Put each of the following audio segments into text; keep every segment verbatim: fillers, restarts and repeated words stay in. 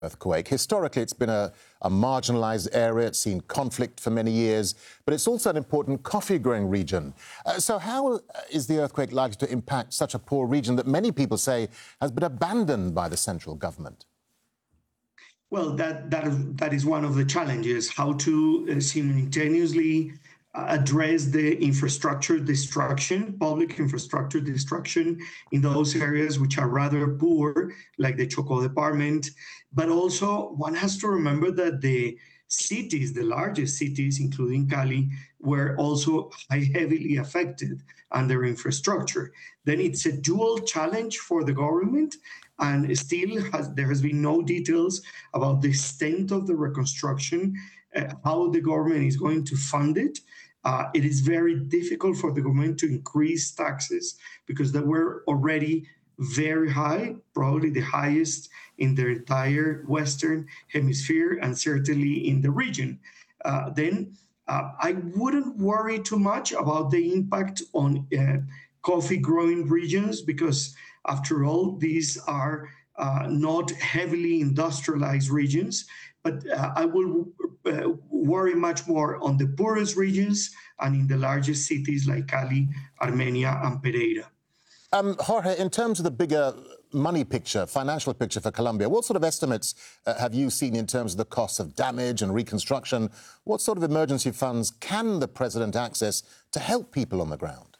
Earthquake. Historically, it's been a, a marginalized area. It's seen conflict for many years, but it's also an important coffee-growing region. Uh, so how is the earthquake likely to impact such a poor region that many people say has been abandoned by the central government? Well, that that that is one of the challenges: how to uh, simultaneously uh, address the infrastructure destruction, public infrastructure destruction in those areas which are rather poor, like the Chocó department. But also, one has to remember that the cities, the largest cities, including Cali, were also high, heavily affected on their infrastructure. Then it's a dual challenge for the government, and still has, there has been no details about the extent of the reconstruction, uh, how the government is going to fund it. Uh, it is very difficult for the government to increase taxes because they were already very high, probably the highest in the entire Western Hemisphere and certainly in the region. Uh, then uh, I wouldn't worry too much about the impact on uh, coffee growing regions because, after all, these are uh, not heavily industrialized regions. But uh, I will uh, worry much more on the poorest regions and in the largest cities like Cali, Armenia, and Pereira. Um, Jorge, in terms of the bigger money picture, financial picture for Colombia, what sort of estimates uh, have you seen in terms of the costs of damage and reconstruction? What sort of emergency funds can the president access to help people on the ground?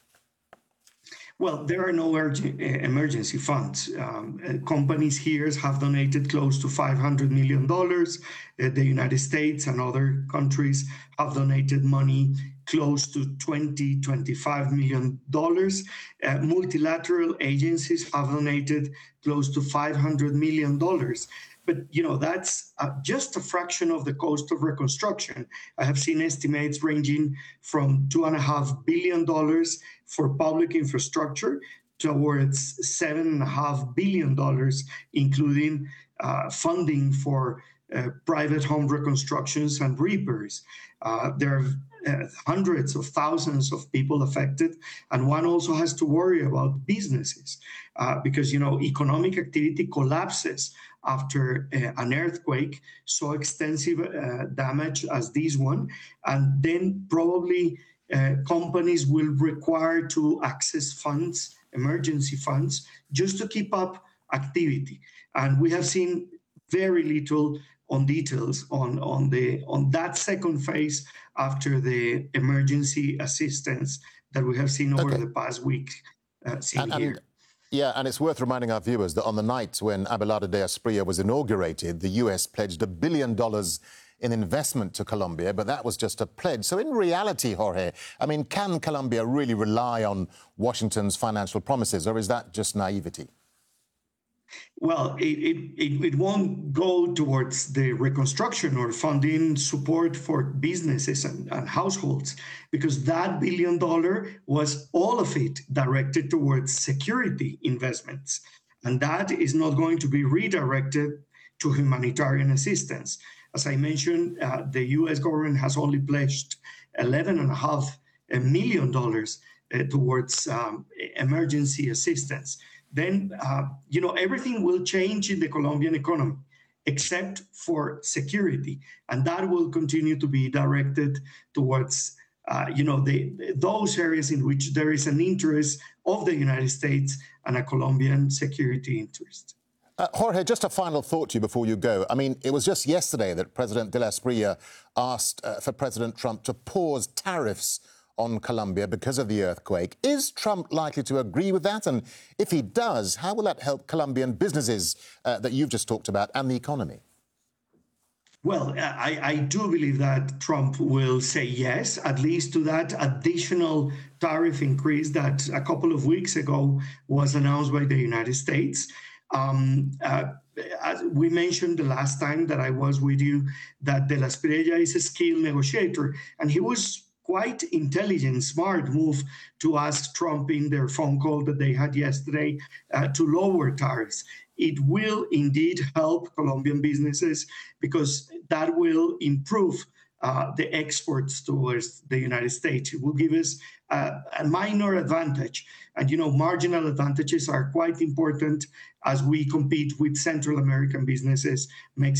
Well, there are no urgent, uh, emergency funds. Um, uh, companies here have donated close to five hundred million dollars. Uh, the United States and other countries have donated money close to twenty, twenty-five million dollars. Uh, multilateral agencies have donated close to five hundred million dollars. But, you know, that's uh, just a fraction of the cost of reconstruction. I have seen estimates ranging from two and a half billion dollars for public infrastructure towards seven and a half billion dollars, including uh, funding for uh, private home reconstructions and repairs. Uh, there are uh, hundreds of thousands of people affected, and one also has to worry about businesses uh, because, you know, economic activity collapses after uh, an earthquake, so extensive uh, damage as this one, and then probably uh, companies will require to access funds, emergency funds, just to keep up activity. And we have seen very little on details on, on, the, on that second phase after the emergency assistance that we have seen over okay. the past week uh, seen and, here. And Yeah, and it's worth reminding our viewers that on the night when Abelardo de Asprilla was inaugurated, the U S pledged a billion dollars in investment to Colombia, but that was just a pledge. So in reality, Jorge, I mean, can Colombia really rely on Washington's financial promises, or is that just naivety? Well, it, it, it won't go towards the reconstruction or funding support for businesses and, and households, because that billion dollar was all of it directed towards security investments. And that is not going to be redirected to humanitarian assistance. As I mentioned, uh, the U S government has only pledged eleven and a half million dollars uh, towards um, emergency assistance. Then, uh, you know, everything will change in the Colombian economy, except for security. And that will continue to be directed towards, uh, you know, the, those areas in which there is an interest of the United States and a Colombian security interest. Uh, Jorge, just a final thought to you before you go. I mean, it was just yesterday that President de la Espriella asked uh, for President Trump to pause tariffs on Colombia because of the earthquake. Is Trump likely to agree with that? And if he does, how will that help Colombian businesses uh, that you've just talked about and the economy? Well, I, I do believe that Trump will say yes, at least to that additional tariff increase that a couple of weeks ago was announced by the United States. Um, uh, as we mentioned the last time that I was with you, that de la Espriella is a skilled negotiator, and he was quite intelligent, smart move to ask Trump in their phone call that they had yesterday uh, to lower tariffs. It will indeed help Colombian businesses because that will improve uh, the exports towards the United States. It will give us uh, a minor advantage. And, you know, marginal advantages are quite important as we compete with Central American businesses, Mexico.